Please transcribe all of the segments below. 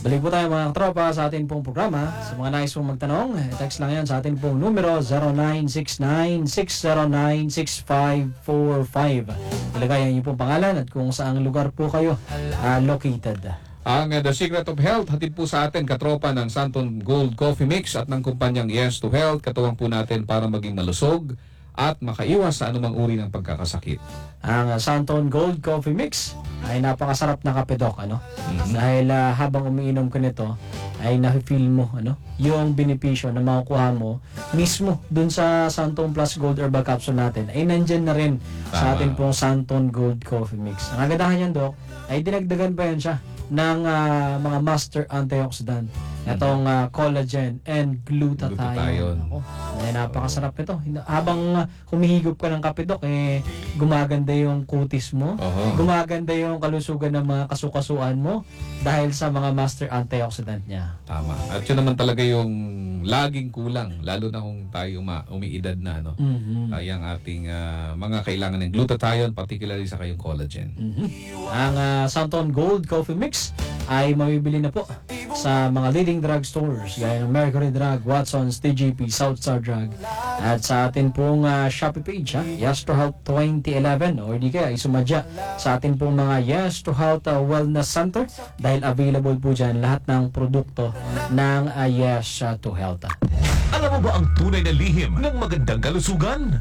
Balik po tayo mga tropa sa ating pong programa. Sa mga nais pong magtanong, text lang yan sa ating pong numero 0969-609-6545. Ilagay niyo pong pangalan at kung saang lugar po kayo located. Ang The Secret of Health, hatid po sa atin katropa ng Santon Gold Coffee Mix at ng kumpanyang Yes to Health. Katuwang po natin para maging malusog at makaiwas sa anumang uri ng pagkakasakit. Ang Santon Gold Coffee Mix ay napakasarap na kape, Doc, ano? Dahil habang umiinom ka nito ay na-feel mo yung benepisyo na makukuha mo mismo dun sa Santon Plus Gold Herbal Capsule natin ay nandyan na rin sa ating pong Santon Gold Coffee Mix. Ang kagandahan yan, Doc, ay dinagdagan pa yan siya ng mga master antioxidant. Itong collagen and glutathione. Ay, napakasarap nito. Habang humihigop ka ng kape, Doc, gumaganda yung kutis mo. Gumaganda yung kalusugan ng mga kasukasuan mo dahil sa mga master antioxidant niya. Tama. At yun naman talaga yung laging kulang, lalo na kung tayo umiidad na, no? Kaya ang ating mga kailangan ng glutathione, particularly sa kayong collagen. Ang Santon Gold Coffee Mix ay mabibili na po sa mga leading drug stores gaya ng Mercury Drug, Watson's, TGP, Southstar Drug at sa atin pong Shopee page, Yes to Health 2011, o hindi kaya isumadya sa atin pong mga Yes to Health Wellness Center dahil available po dyan lahat ng produkto ng Yes to Health. Alam mo ba ang tunay na lihim ng magandang kalusugan?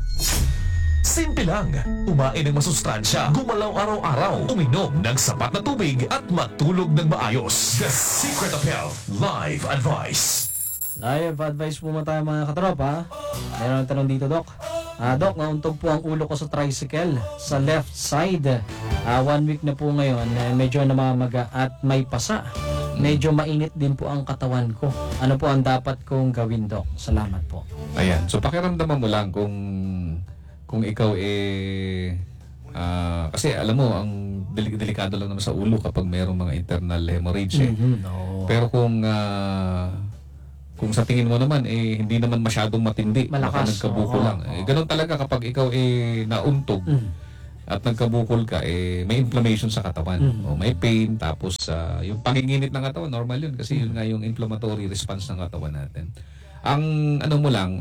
Simple lang, umain ng masustansya, gumalaw araw-araw, uminom ng sapat na tubig at matulog ng maayos. The Secret of Health Live Advice. Live advice po mo tayo mga katropa. Meron tanong dito, Doc. Doc, nauntog po ang ulo ko sa tricycle sa left side. 1 week na po ngayon, medyo namamaga at may pasa. Medyo mainit din po ang katawan ko. Ano po ang dapat kong gawin, Doc? Salamat po. Ayan. So pakiramdaman mo lang kung ikaw kasi alam mo, ang delikado lang naman sa ulo kapag mayroong mga internal hemorrhage. Pero kung sa tingin mo naman hindi naman masyadong matindi, malakas, baka nagkabukol lang. Ganun talaga kapag ikaw nauntog at nagkabukol ka, may inflammation sa katawan. O may pain, tapos yung panginginit ng katawan, normal yun kasi yun nga yung inflammatory response ng katawan natin. Ang mo lang,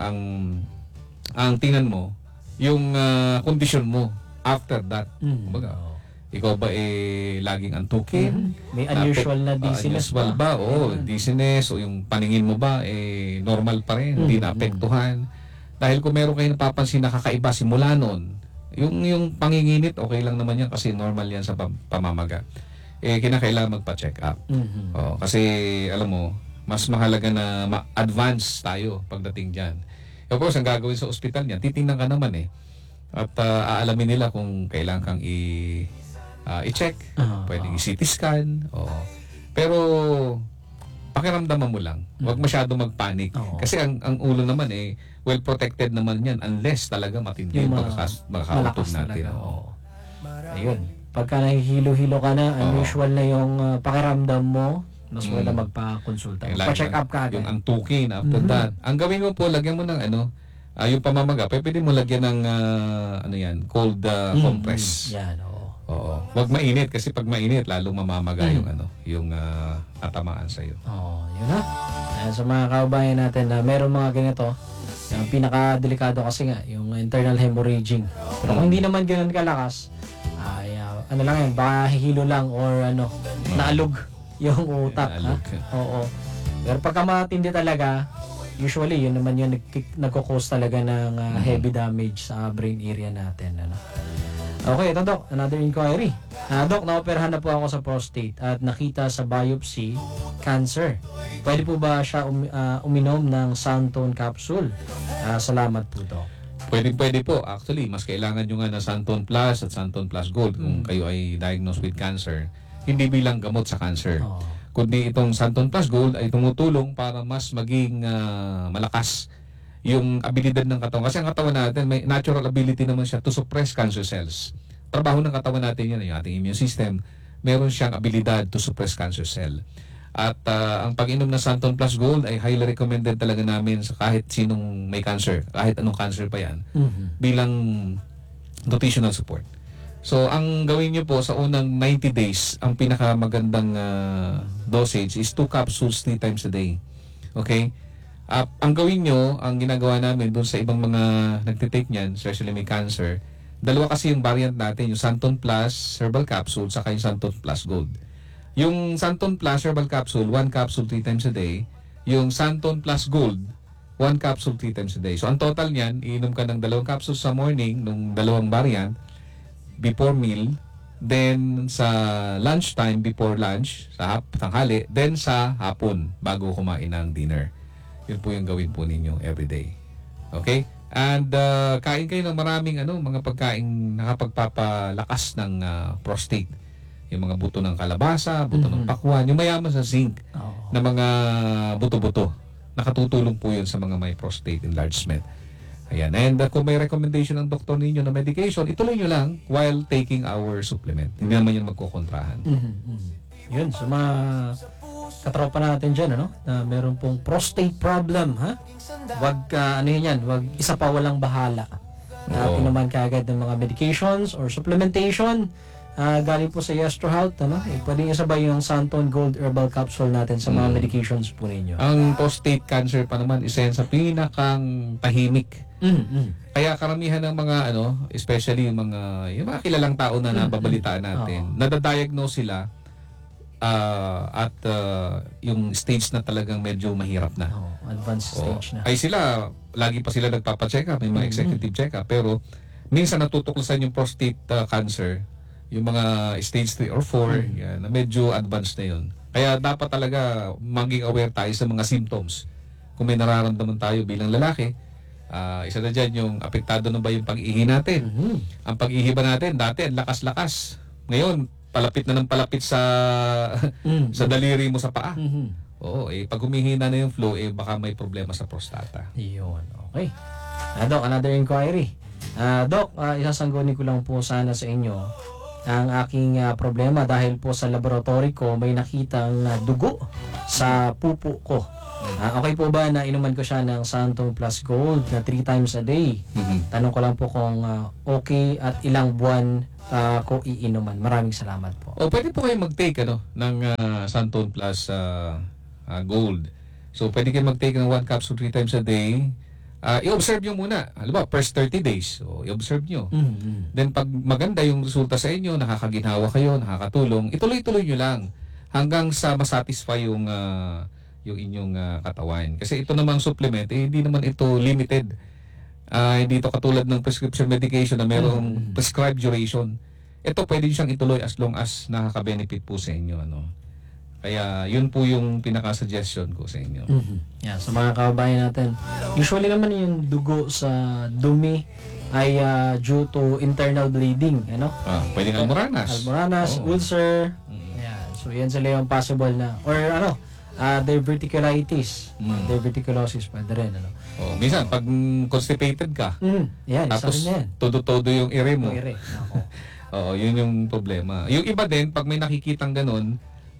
ang tingnan mo yung kondisyon mo after that. Kumbaga, ikaw ba laging antukin? May unusual na dizziness unusual ba? Dizziness, o yung paningin mo ba normal pa rin, hindi naapektuhan. Dahil kung meron kayo napapansin na kakaiba simula noon, yung panginginit, okay lang naman yan kasi normal yan sa pamamaga. Kinakailangan magpa-check up. Kasi alam mo, mas mahalaga na ma-advance tayo pagdating dyan. Of course, ang gagawin sa ospital niyan, titingnan ka naman at aalamin nila kung kailangan kang i-check, pwedeng i-CT scan. Pero pakiramdaman mo lang, huwag masyado magpanik. Kasi ang ulo naman well protected naman yan unless talaga matindi yung makakautog natin. Ayun. Pagka nahihilo-hilo ka na, unusual na yung pakiramdam mo, mas wala magpa-consulta. Pa-check up ka agad. Yung antukin after that. Ang gawin mo po, lagyan mo ng yung pamamaga, pwede mo lagyan ng cold compress. Yan, Oo. Huwag mainit kasi pag mainit lalo mamamaga yung tatamaan sa iyo. Yun na. Sa mga kababayan natin na meron mga ganito, yung pinaka-delikado kasi nga yung internal hemorrhaging. Pero kung hindi naman ganoon kalakas, lang yan, baka hihilo lang or naalog yung utak. Oo. Pero pagka matindi talaga, usually yun naman yung nagkukos talaga ng heavy damage sa brain area natin. Okay, ito, Doc, another inquiry. Doc, naoperahan na po ako sa prostate at nakita sa biopsy cancer. Pwede po ba siya uminom ng Santon capsule? Salamat po, Doc. Pwede po. Actually, mas kailangan nyo nga na Santon Plus at Santon Plus Gold kung kayo ay diagnosed with cancer. Hindi bilang gamot sa cancer. Kundi itong Santon Plus Gold ay tumutulong para mas maging malakas yung abilidad ng katawan. Kasi ang katawan natin, may natural ability naman siya to suppress cancer cells. Trabaho ng katawan natin yan, yung ating immune system, meron siyang abilidad to suppress cancer cell. At ang pag-inom ng Santon Plus Gold ay highly recommended talaga namin sa kahit sinong may cancer, kahit anong cancer pa yan, bilang nutritional support. So, ang gawin nyo po sa unang 90 days, ang pinakamagandang dosage is 2 capsules 3 times a day. Okay? Ang gawin nyo, ang ginagawa namin doon sa ibang mga nagtitake niyan, especially may cancer, dalawa kasi yung variant natin, yung Santon Plus Herbal Capsule, saka yung Santon Plus Gold. Yung Santon Plus Herbal Capsule, 1 capsule 3 times a day. Yung Santon Plus Gold, 1 capsule 3 times a day. So, ang total niyan, iinom ka ng 2 capsules sa morning, nung 2 variant, before meal, then sa lunchtime, before lunch, sa tanghali, then sa hapon, bago kumain ng dinner. Yun po yung gawin po ninyo everyday. Okay? And kain kayo ng maraming mga pagkain nakapagpapalakas ng prostate. Yung mga buto ng kalabasa, buto ng pakwan, yung mayaman sa zinc na mga buto-buto. Nakatutulong po yun sa mga may prostate enlargement. Ayan. And kung may recommendation ng doktor ninyo na medication, ituloy nyo lang while taking our supplement. Hindi naman yun magkukontrahan. Yun, sa mga katropa natin dyan, na meron pong prostate problem, ha? Wag, wag isa pa walang bahala. Inuman kaagad ng mga medications or supplementation. Galing po sa Yestro Health, pwede isabay yung Santon Gold Herbal Capsule natin sa mga medications po ninyo. Ang prostate cancer pa naman, isa yan sa pinakang tahimik. Kaya karamihan ng mga especially yung mga kilalang tao na nababalitaan natin, nadadiagnose sila at yung stage na talagang medyo mahirap na. Advanced stage na. Ay sila, lagi pa sila nagpapacheck up, may mga executive check up, pero minsan natutuklasan yung prostate cancer, yung mga stage 3 or 4, yan, na medyo advanced na yun. Kaya dapat talaga maging aware tayo sa mga symptoms. Kung may nararamdaman tayo bilang lalaki, isa na dyan yung apektado na ba yung pag-ihi natin. Ang pag-ihi ba natin, dati ang lakas-lakas. Ngayon, palapit na ng palapit sa sa daliri mo sa paa. Oo, pag humihina na yung flow, baka may problema sa prostata. Yun, okay. Doc, another inquiry. Doc, isasangguni ko lang po sana sa inyo ang aking problema dahil po sa laboratory ko may nakitang dugo sa pupo ko. Okay po ba na inuman ko siya ng Santon Plus Gold na 3 times a day? Tanong ko lang po kung okay at ilang buwan ko iinuman. Maraming salamat po. Pwede po kayo mag-take ng Santon Plus Gold. So pwede kayo mag-take ng 1 capsule 3 times a day. I-observe nyo muna. Halimbawa, first 30 days. So, i-observe nyo. Then, pag maganda yung resulta sa inyo, nakakaginhawa kayo, nakakatulong, ituloy-tuloy nyo lang hanggang sa masatisfy yung inyong katawan. Kasi ito namang supplement, hindi naman ito limited. Hindi ito katulad ng prescription medication na mayroong prescribed duration. Ito pwede siyang ituloy as long as nakaka-benefit po sa inyo. Kaya yun po yung pinaka-suggestion ko sa inyo. Yeah, sa mga kababayan natin, usually naman yung dugo sa dumi ay due to internal bleeding, Pwedeng almoranas. Ulcer. Yeah, so yan sila yung possible na or diverticulitis. Diverticulosis pwede rin, Minsan pag constipated ka, yan, tapos isa rin yan. todo-todo yung ire mo. Ako. Yun yung problema. Yung iba din, pag may nakikitang ganun,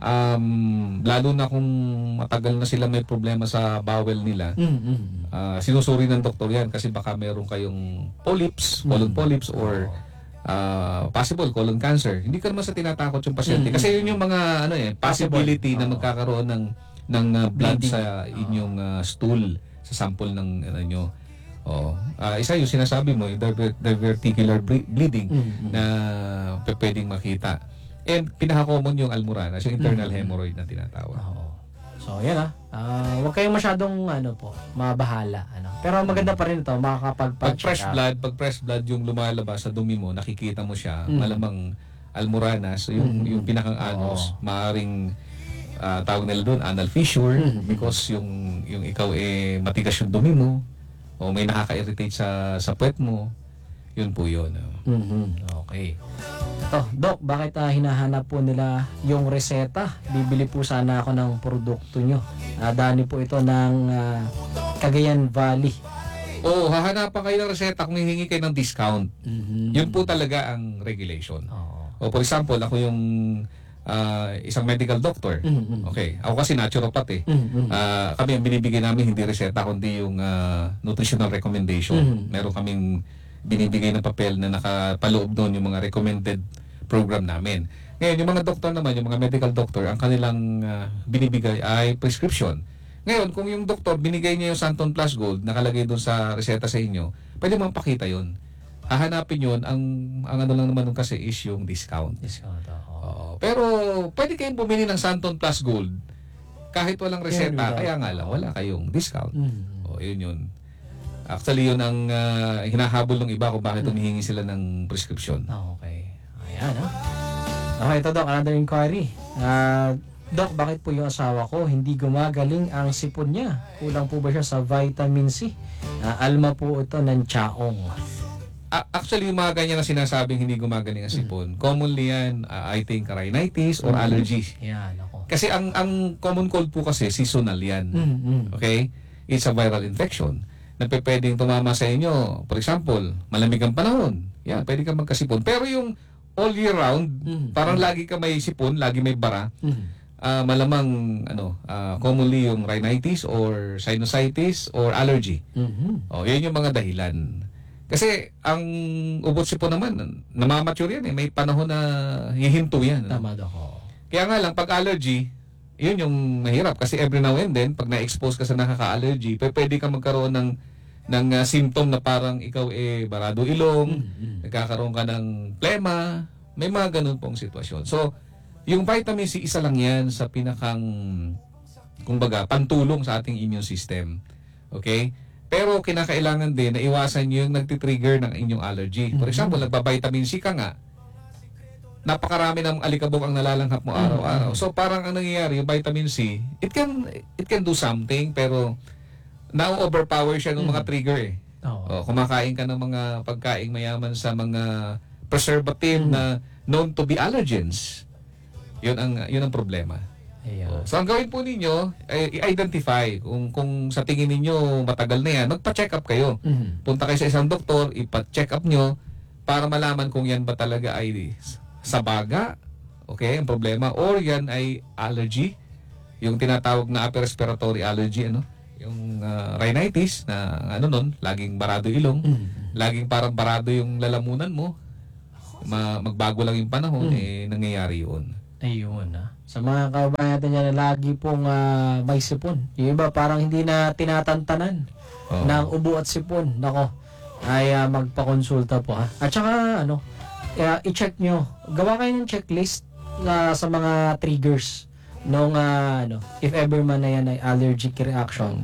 lalo na kung matagal na sila may problema sa bowel nila, sinusuri ng doktor yan kasi baka meron kayong polyps, colon polyps or possible colon cancer. Hindi ka naman sa tinatakot yung pasyente kasi yun yung mga possibility na magkakaroon ng blood sa inyong stool sa sample ng nyo. Isa yung sinasabi mo, yung diverticular bleeding na pwedeng makita. And pinaka-common yung almoranas, yung internal hemorrhoid na tinatawag. So, yan huwag kayong masyadong mabahala. Pero maganda pa rin ito, Pag fresh blood yung lumalabas sa dumi mo, nakikita mo siya, malamang almoranas, so yung pinakang anus, maaring tawag nila doon, anal fissure, because yung ikaw matigas yung dumi mo, o may nakaka-irritate sa puwet mo, yun po yun. Okay. Doc, bakit hinahanap po nila yung reseta? Bibili po sana ako ng produkto nyo. Dani po ito ng Cagayan Valley. Hahanapan kayo ng reseta kung hihingi kayo ng discount. Yun po talaga ang regulation. For example, ako yung isang medical doctor. Okay. Ako kasi naturopath Kami ang binibigyan namin hindi reseta kundi yung nutritional recommendation. Meron kaming binibigay na papel na nakapaloob doon yung mga recommended program namin. Ngayon, yung mga doktor naman, yung mga medical doctor, ang kanilang binibigay ay prescription. Ngayon, kung yung doktor binigay niya yung Santon Plus Gold, nakalagay doon sa reseta sa inyo, pwede mong pakita yun. Hahanapin yun, ang ano lang naman nun kasi is yung discount. Discount, Oo. Pero pwede kayong bumili ng Santon Plus Gold kahit walang reseta, kaya nga lang, wala kayong discount. Yun. Actually, yun ang hinahabol ng iba kung bakit humihingi sila ng prescription. Okay. Ayan, ha? Okay, ito, Doc. Another inquiry. Doc, bakit po yung asawa ko hindi gumagaling ang sipon niya? Kulang po ba siya sa vitamin C? Alma po ito ng Chaong. Actually, yung mga ganyan na sinasabing hindi gumagaling ang sipon, commonly yan, I think, rhinitis or allergy. Yan, ako. Kasi ang common cold po kasi, seasonal yan. Okay? It's a viral infection na pwedeng tumama sa inyo. For example, malamig ang panahon. Yan, pwede ka magkasipon. Pero yung all year round, parang lagi ka may sipon, lagi may bara, malamang commonly yung rhinitis or sinusitis or allergy. Yan yung mga dahilan. Kasi ang ubot sipon naman, namamature yan eh. May panahon na hihinto yan. Tama, Doc. Kaya nga lang, pag allergy, yun yung mahirap. Kasi every now and then, pag na-expose ka sa nakaka-allergy, pwede ka magkaroon ng symptom na parang ikaw barado ilong, nagkakaroon ka ng plema, may mga ganun pong sitwasyon. So, yung vitamin C, isa lang yan sa pinakang, kumbaga, pantulong sa ating immune system. Okay? Pero kinakailangan din na iwasan nyo yung nagtitrigger ng inyong allergy. For example, nagba-vitamin C ka nga, napakarami ng alikabok ang nalalanghap mo araw-araw. So parang ang nangyayari, yung vitamin C, it can do something, pero na-overpower siya ng mga trigger eh. Kumakain ka ng mga pagkaing mayaman sa mga preservative na known to be allergens. Yun ang problema. So ang gawin po ninyo ay i-identify kung sa tingin ninyo matagal na yan, magpa-check up kayo. Punta kayo sa isang doktor, ipa-check up nyo para malaman kung yan ba talaga ay sa baga, okay, ang problema, or yan ay allergy, yung tinatawag na upper respiratory allergy, yung rhinitis na laging barado ilong, laging parang barado yung lalamunan mo, magbago lang yung panahon, nangyayari yun. Ayun, sa mga kababayan natin yan na lagi pong may sipon. Yung iba parang hindi na tinatantanan ng ubo at sipon. Nako, ay magpakonsulta po, ha. At saka i-check nyo. Gawa kayo ng checklist sa mga triggers nung if ever man na yan ay allergic reaction.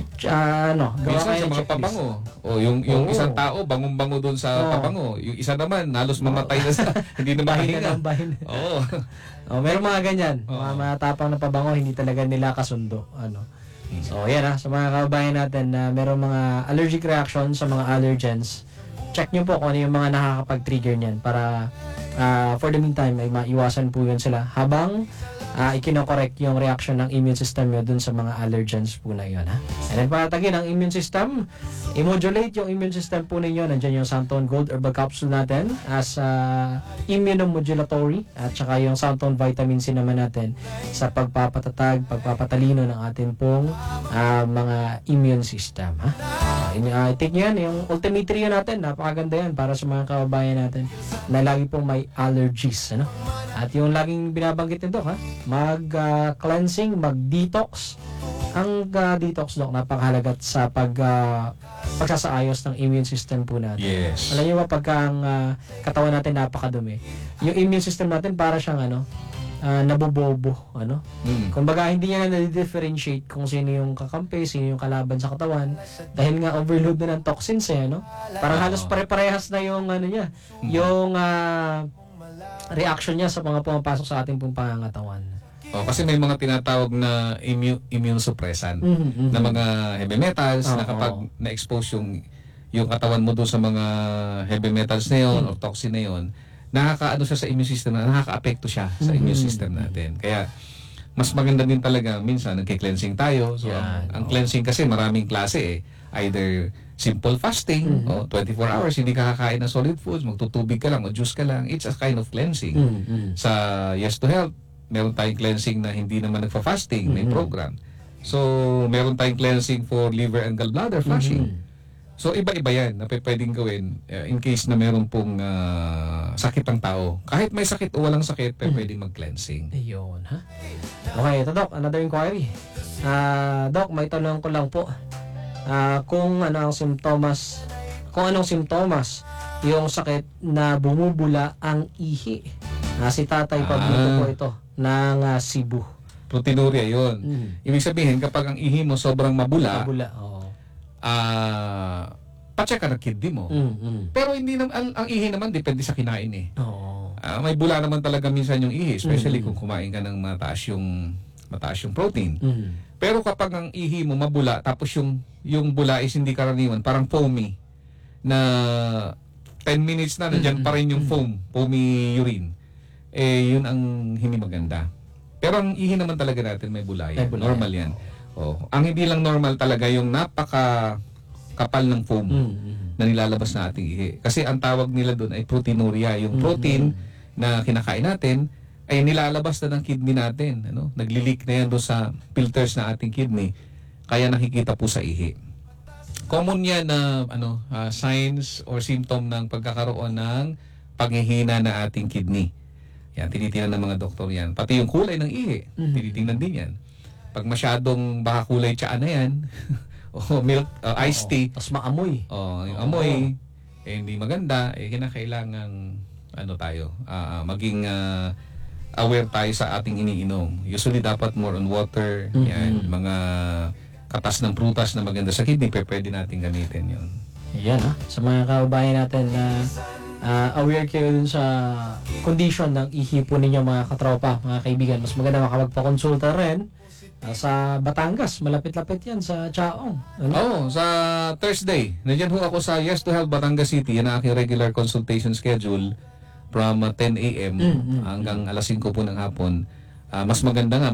Gawa Minsan kayo sa ng mga checklist. pabango. Yung isang tao, bango-bango doon sa pabango. Yung isa naman, halos mamatay na sa, hindi na makahinga. Bahin. Meron mga ganyan. Mga matapang na pabango, hindi talaga nila kasundo. So, yan sa mga kababayan natin na merong mga allergic reaction sa mga allergens, check nyo po kung ano yung mga nakakapag-trigger niyan para for the meantime ay maiwasan po yun sila habang ikinokorek yung reaction ng immune system nyo dun sa mga allergens po na yun, ha. And then patagin ang immune system, i-modulate yung immune system po ninyo. Nandiyan yung Santon Gold Herbal Capsule natin as immunomodulatory at saka yung Santon Vitamin C naman natin sa pagpapatatag, pagpapatalino ng ating pong mga immune system, ha. Take nyo yan, yung ultimatry natin, napakaganda yan para sa mga kababayan natin na lagi pong may allergies, At yung laging binabanggit nito, mag-cleansing, mag-detox. Ang detox, Doc, napakahalaga sa pagsasaayos ng immune system po natin. Yes. Alam niyo ba, pagka ang katawan natin napakadumi, yung immune system natin para siyang nabobobo, Kumbaga, hindi niya na differentiate kung sino yung kakampi, sino yung kalaban sa katawan dahil nga overload na ng toxins Parang halos pare-parehas na yung niya, yung reaction niya sa mga pumapasok sa ating pong pangangatawan. Kasi may mga tinatawag na immune suppressant na mga heavy metals na kapag na-expose yung katawan mo doon sa mga heavy metals na yun or toxin na yun, nakakaano siya sa immune system, nakaka-apekto siya sa immune system natin. Kaya mas maganda din talaga minsan nagki-cleansing tayo. So ang cleansing kasi maraming klase either simple fasting, 24 hours hindi ka kakain ng solid foods, magtutubig ka lang, mag-juice ka lang. It's a kind of cleansing. Sa Yes to Health, meron tayong cleansing na hindi naman nagfa-fasting, may program. So, meron tayong cleansing for liver and gallbladder flushing. So iba-iba yan na pwedeng gawin in case na meron pong sakit ang tao. Kahit may sakit o walang sakit, pwedeng mag-cleansing. Ayun, ha? Okay, ito Doc, another inquiry. Doc, may tanong ko lang po. Kung anong simptomas yung sakit na bumubula ang ihi. Si Tatay Pablito po ito ng Cebu. Proteinuria yun. Ibig sabihin, kapag ang ihi mo sobrang mabula, Oo. pa-check ka ng kidney mo. Pero hindi naman, ang ihi naman depende sa kinain eh. Oo. May bula naman talaga minsan yung ihi, especially kung kumain ka ng mataas yung protein. Pero kapag ang ihi mo mabula, tapos yung bula is hindi karaniwan, parang foamy, na 10 minutes na, nandyan pa rin yung foamy urine, yun ang hindi maganda. Pero ang ihi naman talaga natin may bula yan. Normal yan. Ang hindi lang normal talaga yung napaka-kapal ng foam na nilalabas na ating ihi. Kasi ang tawag nila doon ay proteinuria. Yung protein na kinakain natin ay nilalabas na ng kidney natin. Nagli-leak na yan doon sa filters na ating kidney. Kaya nakikita po sa ihi. Common yan na signs or symptom ng pagkakaroon ng panghihina na ating kidney. Yan, tinitingnan ng mga doktor yan. Pati yung kulay ng ihi, tinitingnan din yan. Pag masyadong baka kulay tsaa na yan, o milk, iced tea, Tapos maamoy. yung amoy, hindi maganda, kinakailangan tayo, maging aware tayo sa ating iniinom. Usually dapat more on water, yan, mga katas ng prutas na maganda sa kidney, pwede natin gamitin yun. Yan, ha? Sa mga kababayan natin na aware kayo dun sa condition ng ihi po ninyo, mga katropa, mga kaibigan. Mas maganda makapagpakonsulta rin sa Batangas. Malapit-lapit yan sa Chaong. Sa Thursday. Nandiyan ho ako sa Yes to Health Batangas City. Yan ang aking regular consultation schedule from 10 a.m. hanggang alas 5 po ng hapon. Mas maganda nga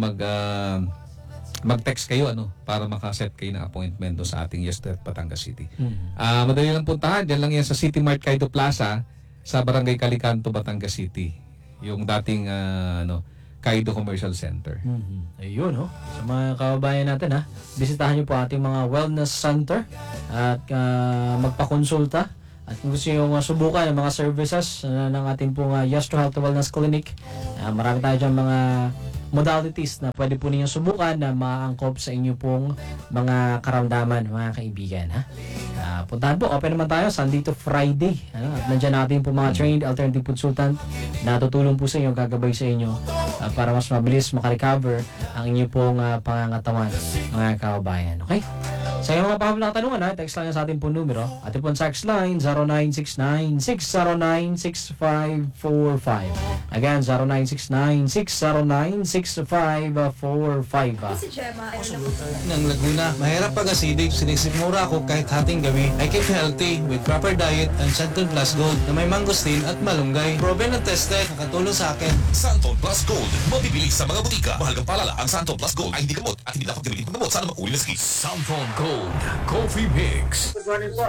mag-text kayo para makaset kayo ng appointment do sa ating Yes to Health Batangas City. Madali lang puntahan. Diyan lang yan sa City Mart Kaido Plaza sa Barangay Calicanto, Batangas City. Yung dating Kaido Commercial Center. Ayun, ho. Sa mga kababayan natin, ha, bisitahan niyo po ating mga wellness center at magpakonsulta. At kung gusto nyo subukan ang mga services ng ating pong Yes to Health Wellness Clinic, marami tayo dyan mga modalities na pwede po ninyong subukan na maangkop sa inyo pong mga karamdaman, mga kaibigan. Puntahan po, open naman tayo Sunday to Friday. At nandiyan natin po mga trained alternative consultant na tutulong po sa inyo, gagabay sa inyo para mas mabilis makarecover ang inyo pong pangangatawan, mga kababayan. Okay? Sa iyo mga pahabol na katanungan, text lang sa ating pong numero. Ating pong text line, 0969-609-6545. Again, 0969-609-6545. Si Gemma ay Ng Laguna, mahirap pag acidic, sinisikmura ako kahit hating gabi. I keep healthy with proper diet and Santon Plus Gold na may mangosteen at malunggay. Proven at tested, nakatulong sa akin. Santon Plus Gold. Mabibili sa mga butika. Mahalagang paalala, ang Santon Plus Gold ay hindi gamot at hindi dapat gamitin pang gamot sa anumang uri ng sakit. Santon Gold Coffee Mix. Good morning po.